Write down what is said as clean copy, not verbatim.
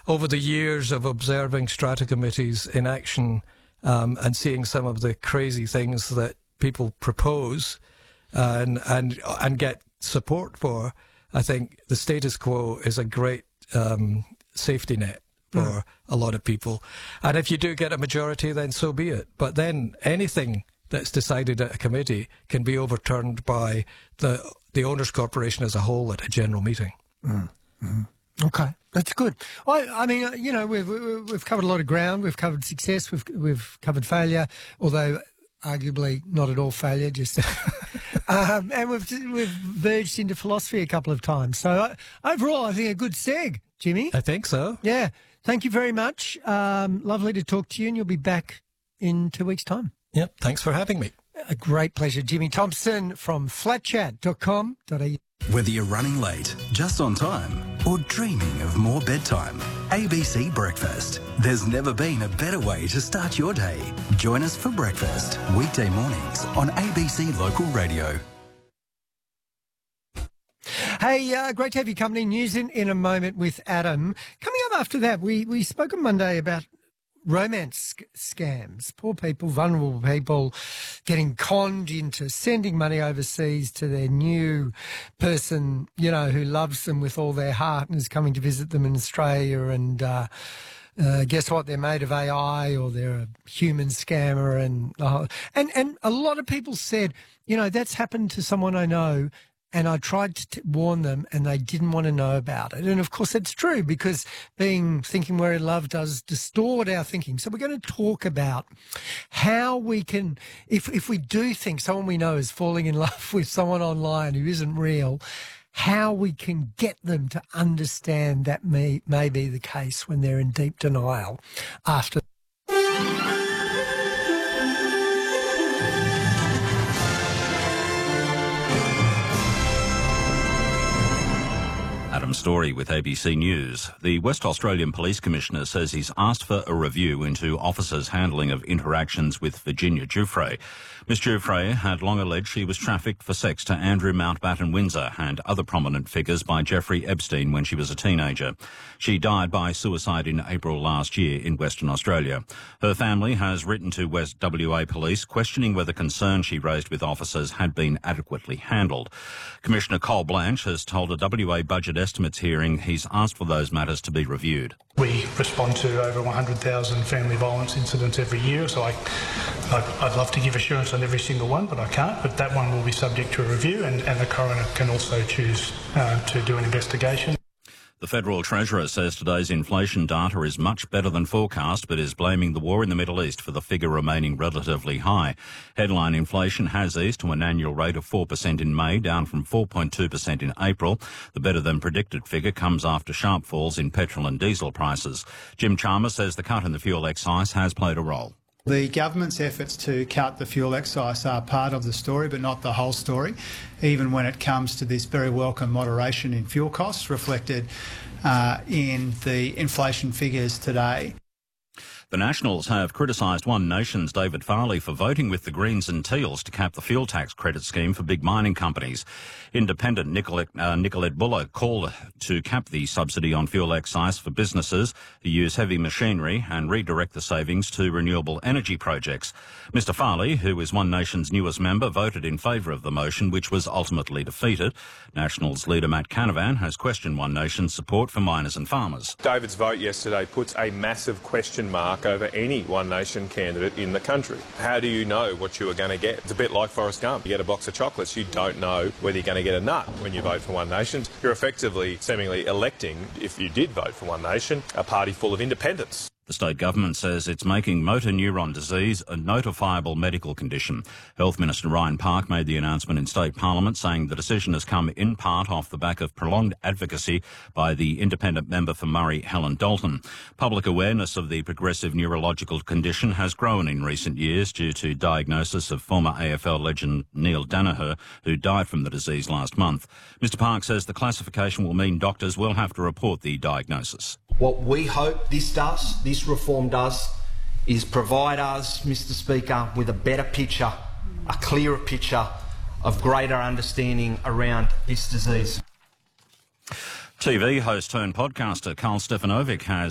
over the years of observing strata committees in action and seeing some of the crazy things that people propose and get support for, I think the status quo is a great safety net for a lot of people. And if you do get a majority, then so be it. But then anything that's decided at a committee can be overturned by the owners' corporation as a whole at a general meeting. Okay, that's good. I mean, you know, we've covered a lot of ground. We've covered success. We've covered failure, although arguably not at all failure. Just and we've verged into philosophy a couple of times. So overall, I think a good seg, Jimmy. I think so. Yeah. Thank you very much. Lovely to talk to you, and you'll be back in 2 weeks' time. Yep. Thanks for having me. A great pleasure. Jimmy Thompson from flatchat.com.au. Whether you're running late, just on time, or dreaming of more bedtime, ABC Breakfast. There's never been a better way to start your day. Join us for breakfast, weekday mornings on ABC Local Radio. Hey, great to have your company. News in a moment with Adam. Coming up after that, we spoke on Monday about romance scams. Poor people, vulnerable people getting conned into sending money overseas to their new person, you know, who loves them with all their heart and is coming to visit them in Australia. And guess what? They're made of AI, or they're a human scammer. And a lot of people said, you know, that's happened to someone I know, and I tried to warn them and they didn't want to know about it. And of course that's true, because thinking we're in love does distort our thinking. So we're going to talk about how we can, if we do think someone we know is falling in love with someone online who isn't real, how we can get them to understand that may be the case when they're in deep denial after. Adam Story with ABC News. The West Australian Police Commissioner says he's asked for a review into officers' handling of interactions with Virginia Giuffre. Miss Giuffre had long alleged she was trafficked for sex to Andrew Mountbatten Windsor and other prominent figures by Jeffrey Epstein when she was a teenager. She died by suicide in April last year in Western Australia. Her family has written to West WA Police questioning whether concerns she raised with officers had been adequately handled. Commissioner Cole Blanche has told a WA budget estimates hearing he's asked for those matters to be reviewed. We respond to over 100,000 family violence incidents every year, so I'd love to give assurance on every single one, but I can't. But that one will be subject to a review, and the coroner can also choose to do an investigation. The Federal Treasurer says today's inflation data is much better than forecast, but is blaming the war in the Middle East for the figure remaining relatively high. Headline inflation has eased to an annual rate of 4% in May, down from 4.2% in April. The better-than-predicted figure comes after sharp falls in petrol and diesel prices. Jim Chalmers says the cut in the fuel excise has played a role. The government's efforts to cut the fuel excise are part of the story, but not the whole story, even when it comes to this very welcome moderation in fuel costs reflected in the inflation figures today. The Nationals have criticised One Nation's David Farley for voting with the Greens and Teals to cap the fuel tax credit scheme for big mining companies. Independent Nicolette Buller called to cap the subsidy on fuel excise for businesses who use heavy machinery and redirect the savings to renewable energy projects. Mr Farley, who is One Nation's newest member, voted in favour of the motion, which was ultimately defeated. Nationals leader Matt Canavan has questioned One Nation's support for miners and farmers. David's vote yesterday puts a massive question mark over any One Nation candidate in the country. How do you know what you are going to get? It's a bit like Forrest Gump. You get a box of chocolates, you don't know whether you're going to get a nut when you vote for One Nation. You're effectively, seemingly electing, if you did vote for One Nation, a party full of independents. The state government says it's making motor neuron disease a notifiable medical condition. Health Minister Ryan Park made the announcement in state parliament, saying the decision has come in part off the back of prolonged advocacy by the independent member for Murray, Helen Dalton. Public awareness of the progressive neurological condition has grown in recent years due to diagnosis of former AFL legend Neil Danaher, who died from the disease last month. Mr Park says the classification will mean doctors will have to report the diagnosis. What we hope this reform does, is provide us, Mr Speaker, with a better picture, a clearer picture of greater understanding around this disease. TV host turned podcaster Carl Stefanovic has